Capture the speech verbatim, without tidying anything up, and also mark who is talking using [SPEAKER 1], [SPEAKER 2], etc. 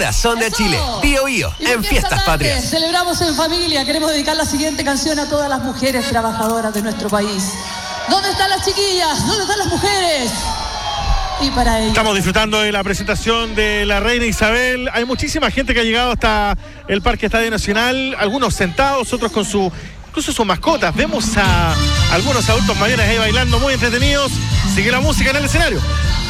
[SPEAKER 1] corazón de Chile. Bío Bío, en Fiestas Patrias.
[SPEAKER 2] Celebramos en familia. Queremos dedicar la siguiente canción a todas las mujeres trabajadoras de nuestro país. ¿Dónde están las chiquillas? ¿Dónde están las mujeres? Y para ellos.
[SPEAKER 3] Estamos disfrutando de la presentación de la reina Isabel. Hay muchísima gente que ha llegado hasta el Parque Estadio Nacional, algunos sentados, otros con su, incluso sus mascotas. Vemos a algunos adultos mayores ahí bailando muy entretenidos. Sigue la música en el escenario.